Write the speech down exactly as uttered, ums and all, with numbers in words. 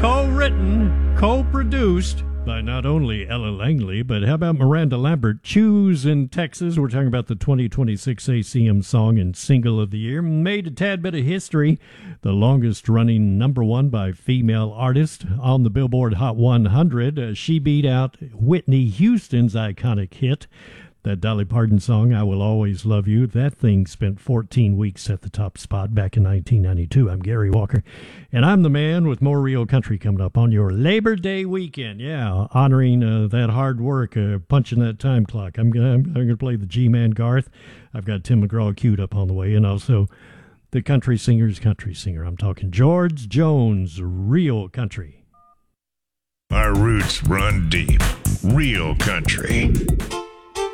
co-written, co-produced by not only Ella Langley, but how about Miranda Lambert? Choose in Texas. We're talking about the twenty twenty-six A C M Song and Single of the Year. Made a tad bit of history. The longest running number one by female artist on the Billboard Hot one hundred. Uh, she beat out Whitney Houston's iconic hit, that Dolly Parton song, I Will Always Love You. That thing spent fourteen weeks at the top spot back in nineteen ninety-two. I'm Gary Walker, and I'm the man with more real country coming up on your Labor Day weekend. Yeah, honoring uh, that hard work, uh, punching that time clock. I'm going I'm, I'm gonna play the G-Man Garth. I've got Tim McGraw queued up on the way, and also the country singer's country singer. I'm talking George Jones, real country. Our roots run deep. Real country.